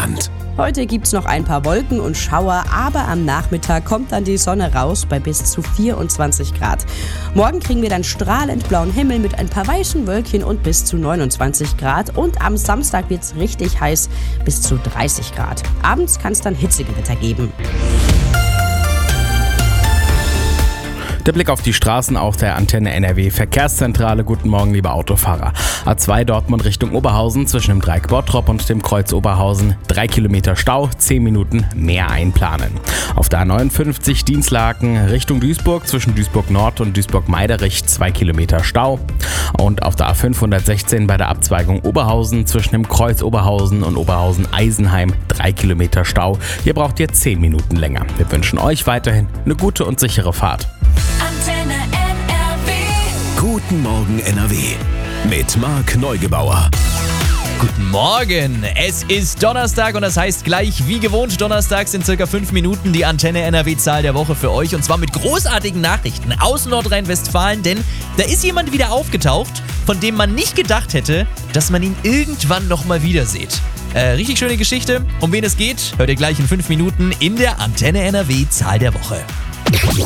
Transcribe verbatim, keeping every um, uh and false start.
Sonnenland. Heute gibt's noch ein paar Wolken und Schauer, aber am Nachmittag kommt dann die Sonne raus bei bis zu vierundzwanzig Grad. Morgen kriegen wir dann strahlend blauen Himmel mit ein paar weißen Wölkchen und bis zu neunundzwanzig Grad. Und am Samstag wird's richtig heiß, bis zu dreißig Grad. Abends kann es dann Hitzegewitter geben. Der Blick auf die Straßen auf der Antenne N R W Verkehrszentrale. Guten Morgen, liebe Autofahrer. A zwei Dortmund Richtung Oberhausen zwischen dem Dreieck Bottrop und dem Kreuz Oberhausen. Drei Kilometer Stau, zehn Minuten mehr einplanen. Auf der A neunundfünfzig Dienstlaken Richtung Duisburg zwischen Duisburg Nord und Duisburg Meiderich. Zwei Kilometer Stau. Und auf der A fünfhundertsechzehn bei der Abzweigung Oberhausen zwischen dem Kreuz Oberhausen und Oberhausen-Eisenheim. Drei Kilometer Stau. Ihr braucht jetzt zehn Minuten länger. Wir wünschen euch weiterhin eine gute und sichere Fahrt. Antenne N R W. Guten Morgen N R W mit Marc Neugebauer. Guten Morgen, es ist Donnerstag und das heißt gleich wie gewohnt donnerstags in circa fünf Minuten die Antenne N R W-Zahl der Woche für euch und zwar mit großartigen Nachrichten aus Nordrhein-Westfalen, denn da ist jemand wieder aufgetaucht, von dem man nicht gedacht hätte, dass man ihn irgendwann nochmal wieder sieht. Äh, richtig schöne Geschichte, um wen es geht, hört ihr gleich in fünf Minuten in der Antenne N R W-Zahl der Woche.